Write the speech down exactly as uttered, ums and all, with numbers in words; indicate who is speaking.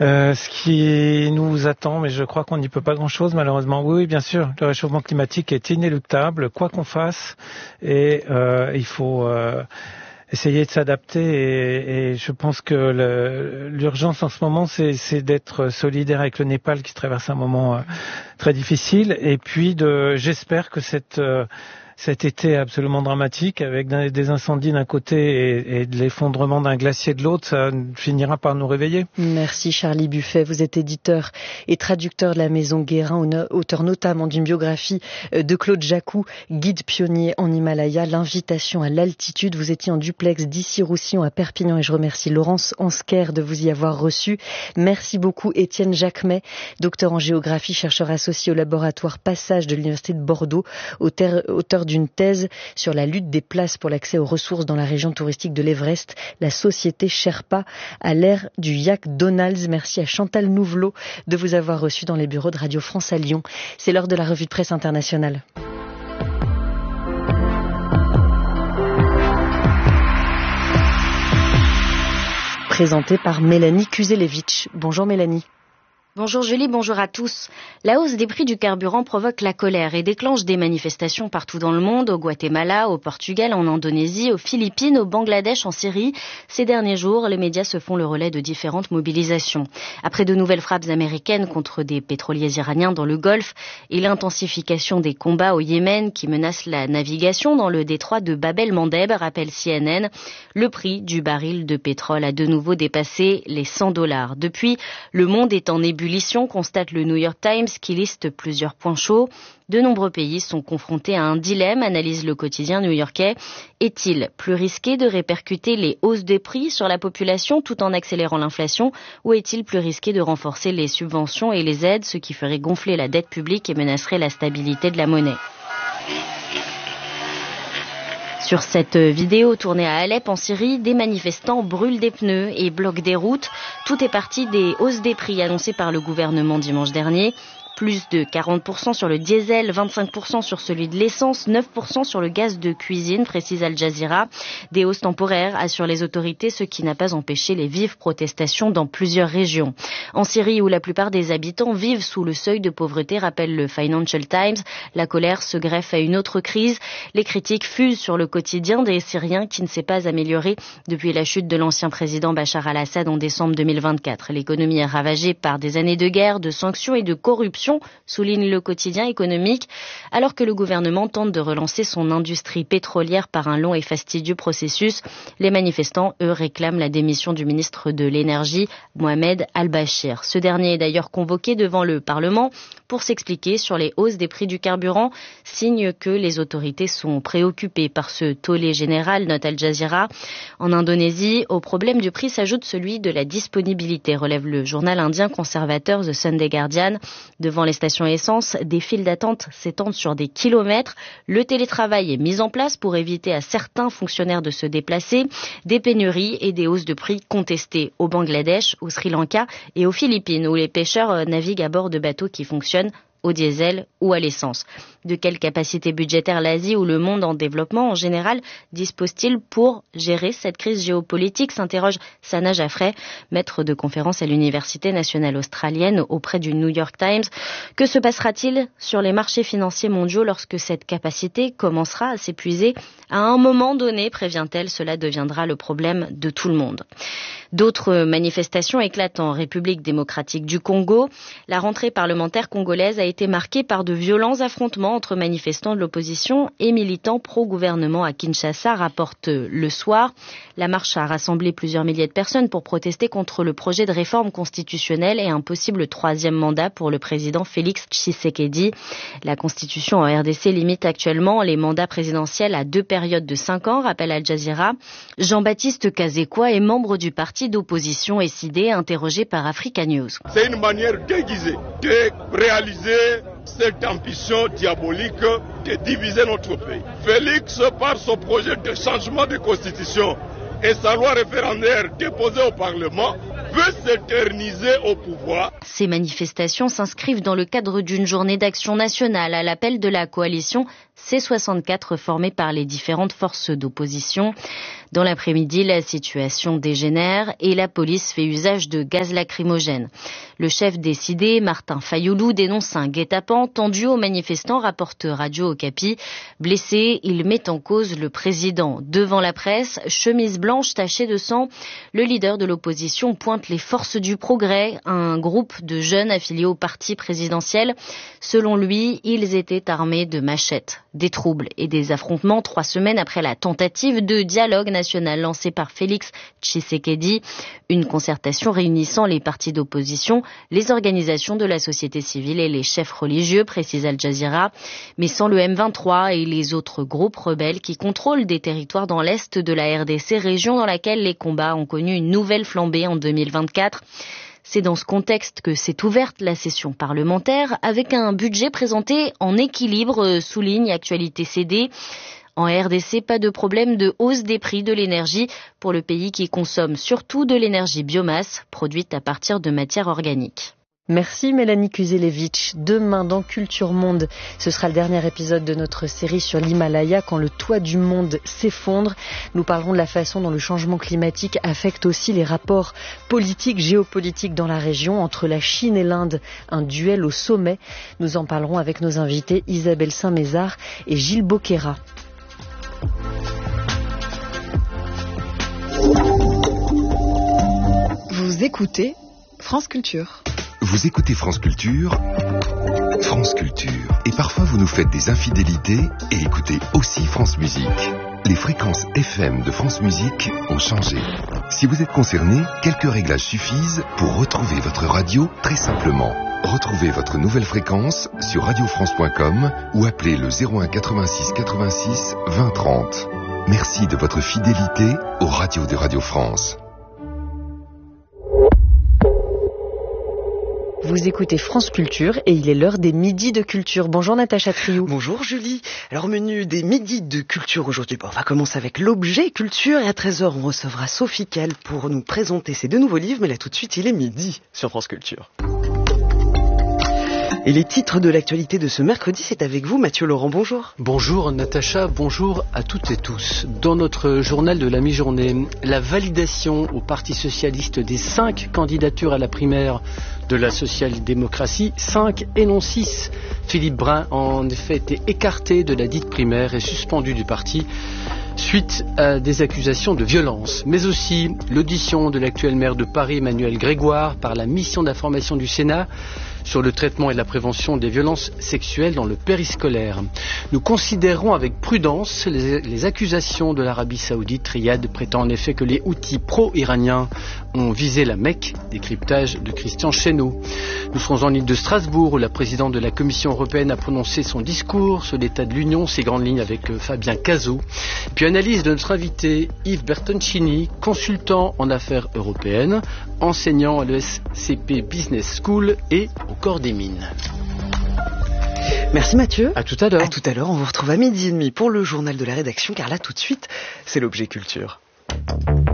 Speaker 1: Euh, ce qui nous attend, mais je crois qu'on n'y peut pas grand-chose malheureusement. Oui, oui, bien sûr, le réchauffement climatique est inéluctable, quoi qu'on fasse, et euh, il faut euh, essayer de s'adapter. Et, et je pense que le, l'urgence en ce moment, c'est, c'est d'être solidaire avec le Népal qui traverse un moment euh, très difficile. Et puis, de, j'espère que cette euh, cet été absolument dramatique, avec des incendies d'un côté et, et de l'effondrement d'un glacier de l'autre, ça finira par nous réveiller.
Speaker 2: Merci Charlie Buffet, vous êtes éditeur et traducteur de la Maison Guérin, auteur notamment d'une biographie de Claude Jacou, guide pionnier en Himalaya, l'invitation à l'altitude. Vous étiez en duplex d'Issy-Roussillon à Perpignan et je remercie Laurence Ansker de vous y avoir reçu. Merci beaucoup Étienne Jacquemet, docteur en géographie, chercheur associé au laboratoire Passage de l'Université de Bordeaux, auteur, auteur d'une thèse sur la lutte des places pour l'accès aux ressources dans la région touristique de l'Everest, la société Sherpa à l'ère du Yak Donalds. Merci à Chantal Nouvelot de vous avoir reçu dans les bureaux de Radio France à Lyon. C'est l'heure de la revue de presse internationale. Présentée par Mélanie Kuzelevitch. Bonjour Mélanie.
Speaker 3: Bonjour Julie, bonjour à tous. La hausse des prix du carburant provoque la colère et déclenche des manifestations partout dans le monde, au Guatemala, au Portugal, en Indonésie, aux Philippines, au Bangladesh, en Syrie. Ces derniers jours, les médias se font le relais de différentes mobilisations. Après de nouvelles frappes américaines contre des pétroliers iraniens dans le Golfe et l'intensification des combats au Yémen qui menacent la navigation dans le détroit de Bab el-Mandeb, rappelle C N N, le prix du baril de pétrole a de nouveau dépassé les cent dollars. Depuis, le monde est en ébullition, constate le New York Times qui liste plusieurs points chauds. De nombreux pays sont confrontés à un dilemme, analyse le quotidien new-yorkais. Est-il plus risqué de répercuter les hausses des prix sur la population tout en accélérant l'inflation, ou est-il plus risqué de renforcer les subventions et les aides, ce qui ferait gonfler la dette publique et menacerait la stabilité de la monnaie? Sur cette vidéo tournée à Alep en Syrie, des manifestants brûlent des pneus et bloquent des routes. Tout est parti des hausses des prix annoncées par le gouvernement dimanche dernier. Plus de quarante pour cent sur le diesel, vingt-cinq pour cent sur celui de l'essence, neuf pour cent sur le gaz de cuisine, précise Al Jazeera. Des hausses temporaires, assurent les autorités, ce qui n'a pas empêché les vives protestations dans plusieurs régions. En Syrie, où la plupart des habitants vivent sous le seuil de pauvreté, rappelle le Financial Times, la colère se greffe à une autre crise. Les critiques fusent sur le quotidien des Syriens qui ne s'est pas amélioré depuis la chute de l'ancien président Bachar al-Assad en décembre deux mille vingt-quatre. L'économie est ravagée par des années de guerre, de sanctions et de corruption, souligne le quotidien économique, alors que le gouvernement tente de relancer son industrie pétrolière par un long et fastidieux processus. Les manifestants, eux, réclament la démission du ministre de l'Énergie, Mohamed Al-Bashir. Ce dernier est d'ailleurs convoqué devant le Parlement pour s'expliquer sur les hausses des prix du carburant, signe que les autorités sont préoccupées par ce tollé général, note Al Jazeera. En Indonésie, au problème du prix s'ajoute celui de la disponibilité, relève le journal indien conservateur The Sunday Guardian. Devant les stations essence, des files d'attente s'étendent sur des kilomètres. Le télétravail est mis en place pour éviter à certains fonctionnaires de se déplacer. Des pénuries et des hausses de prix contestées au Bangladesh, au Sri Lanka et aux Philippines, où les pêcheurs naviguent à bord de bateaux qui fonctionnent au diesel ou à l'essence. De quelle capacité budgétaire l'Asie ou le monde en développement en général dispose-t-il pour gérer cette crise géopolitique, s'interroge Sana Jaffray, maître de conférence à l'Université nationale australienne auprès du New York Times. Que se passera-t-il sur les marchés financiers mondiaux lorsque cette capacité commencera à s'épuiser? À un moment donné, prévient-elle, cela deviendra le problème de tout le monde. D'autres manifestations éclatent en République démocratique du Congo. La rentrée parlementaire congolaise a été marquée par de violents affrontements entre manifestants de l'opposition et militants pro-gouvernement à Kinshasa, rapporte Le Soir. La marche a rassemblé plusieurs milliers de personnes pour protester contre le projet de réforme constitutionnelle et un possible troisième mandat pour le président Félix Tshisekedi. La Constitution en R D C limite actuellement les mandats présidentiels à deux périodes de cinq ans, rappelle Al Jazeera. Jean-Baptiste Kazekwa est membre du parti d'opposition S I D, interrogé par Africa News.
Speaker 4: C'est une manière déguisée de réaliser cette ambition diabolique de diviser notre pays. Félix, par son projet de changement de constitution et sa loi référendaire déposée au Parlement, veut s'éterniser au pouvoir.
Speaker 3: Ces manifestations s'inscrivent dans le cadre d'une journée d'action nationale à l'appel de la coalition C soixante-quatre formés par les différentes forces d'opposition. Dans l'après-midi, la situation dégénère et la police fait usage de gaz lacrymogène. Le chef décidé, Martin Fayoulou, dénonce un guet-apens tendu aux manifestants, rapporte Radio Okapi. Blessé, il met en cause le président. Devant la presse, chemise blanche tachée de sang, le leader de l'opposition pointe les forces du progrès, un groupe de jeunes affiliés au parti présidentiel. Selon lui, ils étaient armés de machettes. Des troubles et des affrontements trois semaines après la tentative de dialogue national lancée par Félix Tshisekedi, une concertation réunissant les partis d'opposition, les organisations de la société civile et les chefs religieux, précise Al Jazeera, mais sans le M vingt-trois et les autres groupes rebelles qui contrôlent des territoires dans l'est de la R D C, région dans laquelle les combats ont connu une nouvelle flambée en deux mille vingt-quatre. C'est dans ce contexte que s'est ouverte la session parlementaire avec un budget présenté en équilibre, souligne Actualité C D. En R D C, pas de problème de hausse des prix de l'énergie pour le pays qui consomme surtout de l'énergie biomasse produite à partir de matières organiques.
Speaker 2: Merci Mélanie Kuzelevitch. Demain dans Culture Monde, ce sera le dernier épisode de notre série sur l'Himalaya quand le toit du monde s'effondre. Nous parlerons de la façon dont le changement climatique affecte aussi les rapports politiques, géopolitiques dans la région entre la Chine et l'Inde, un duel au sommet. Nous en parlerons avec nos invités Isabelle Saint-Mézard et Gilles Boquera.
Speaker 5: Vous écoutez France Culture.
Speaker 6: Vous écoutez France Culture, France Culture. Et parfois vous nous faites des infidélités et écoutez aussi France Musique. Les fréquences F M de France Musique ont changé. Si vous êtes concerné, quelques réglages suffisent pour retrouver votre radio très simplement. Retrouvez votre nouvelle fréquence sur radio france point com ou appelez le zéro un quatre-vingt-six quatre-vingt-six vingt trente. Merci de votre fidélité aux radios de Radio France.
Speaker 2: Vous écoutez France Culture et il est l'heure des midis de culture. Bonjour Natacha Triou.
Speaker 7: Bonjour Julie. Alors menu des midis de culture aujourd'hui. Bon, on va commencer avec l'objet culture et à treize heures on recevra Sophie Kell pour nous présenter ses deux nouveaux livres. Mais là tout de suite il est midi sur France Culture. Et les titres de l'actualité de ce mercredi, c'est avec vous Mathieu Laurent, bonjour.
Speaker 8: Bonjour Natacha, bonjour à toutes et tous. Dans notre journal de la mi-journée, la validation au Parti Socialiste des cinq candidatures à la primaire de la social-démocratie, cinq et non six. Philippe Brun a en effet été écarté de la dite primaire et suspendu du parti suite à des accusations de violence, mais aussi l'audition de l'actuel maire de Paris, Emmanuel Grégoire, par la mission d'information du Sénat sur le traitement et la prévention des violences sexuelles dans le périscolaire. Nous considérons avec prudence les, les accusations de l'Arabie Saoudite. Riyad prétend en effet que les Houthis pro-iraniens ont visé la Mecque, décryptage de Christian Chesneau. Nous serons en l'île de Strasbourg où la présidente de la Commission européenne a prononcé son discours sur l'état de l'Union, ses grandes lignes avec Fabien Cazot. Puis analyse de notre invité Yves Bertoncini, consultant en affaires européennes, enseignant à l'E S C P Business School et au corps des mines.
Speaker 7: Merci Mathieu.
Speaker 8: À tout à l'heure.
Speaker 7: À tout à l'heure, on vous retrouve à midi et demi pour le journal de la rédaction car là tout de suite, c'est l'objet culture.